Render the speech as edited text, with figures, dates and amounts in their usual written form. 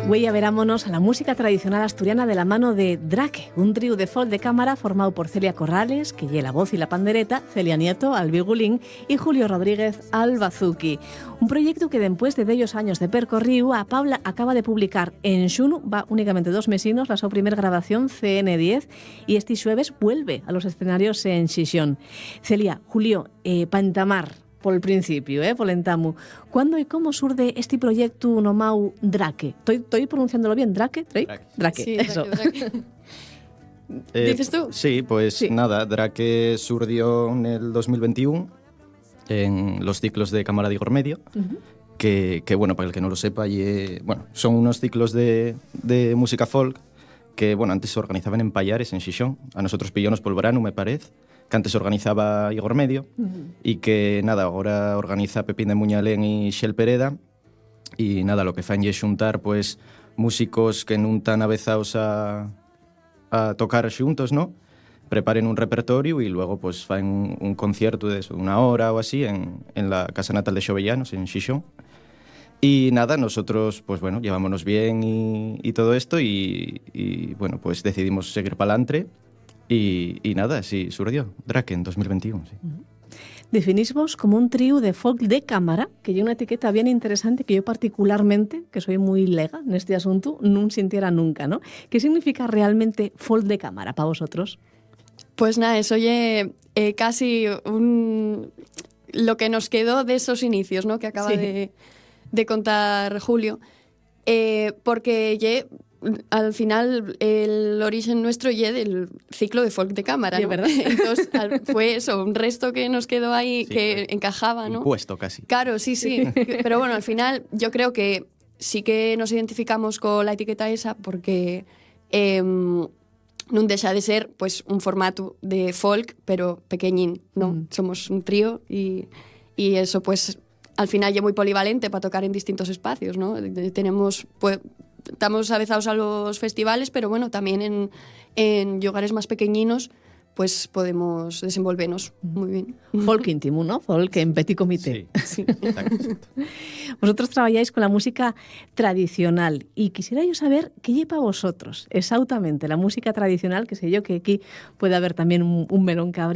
Güey, verámonos a la música tradicional asturiana de la mano de Drake, un trío de folk de cámara formado por Celia Corrales, que lleva la voz y la pandereta, Celia Nieto al virgulín y Julio Rodríguez al bazuqui. Un proyecto que después de bellos años de percorriu, a Paula acaba de publicar en xunu, va únicamente 2 mesinos, la su primer grabación CN10 y este jueves vuelve a los escenarios en Xixón. Celia, Julio, pantamar, por el principio, por el entamu. ¿Cuándo y cómo surge este proyecto nomau Drake? ¿Estoy pronunciándolo bien? ¿Drake? Drake, sí, eso. Drake. ¿Dices tú? Sí, pues sí. Nada, Drake surgió en el 2021 en los ciclos de Cámara de Igor Medio, que bueno, para el que no lo sepa, son unos ciclos de música folk que, bueno, antes se organizaban en Pallares, en Xixón. A nosotros pillónos por el verano, me parece, que antes organizaba Igor Medio, y que, nada, ahora organiza Pepín de Muñalén y Xel Pereda, y nada, lo que fan é xuntar, pues, músicos que non tan avezados a tocar xuntos, ¿no? Preparen un repertorio y luego, pues, fan un concierto de eso, 1 hora o así, en la casa natal de Xovellanos, en Xixón. Y nada, nosotros, pues bueno, llevámonos bien y todo esto, y bueno, pues decidimos seguir pa'lantre. Y nada, sí, surgió Drake en 2021. Sí. Definís vos como un trío de folk de cámara, que es una etiqueta bien interesante que yo particularmente, que soy muy lega en este asunto, no sintiera nunca, ¿no? ¿Qué significa realmente folk de cámara para vosotros? Pues nada, eso oye casi lo que nos quedó de esos inicios, ¿no? Que acaba de contar Julio, porque al final el origen nuestro del ciclo de folk de cámara, ¿no? ¿Verdad? Entonces fue eso, un resto que nos quedó ahí, sí, que encajaba, ¿no? Impuesto casi. Claro, sí. Pero bueno, al final yo creo que sí que nos identificamos con la etiqueta esa porque non dexa de ser pues un formato de folk, pero pequeñín, ¿no? Somos un trío y eso pues al final ya muy polivalente para tocar en distintos espacios, ¿no? Tenemos, pues, estamos avezados a los festivales, pero bueno, también en lugares más pequeñinos pues podemos desenvolvernos muy bien. Folk íntimo, ¿no? Folk en petit comité. Sí. Exacto. Vosotros trabajáis con la música tradicional y quisiera yo saber qué lleva a vosotros exactamente la música tradicional, que sé yo que aquí puede haber también un melón que abrir.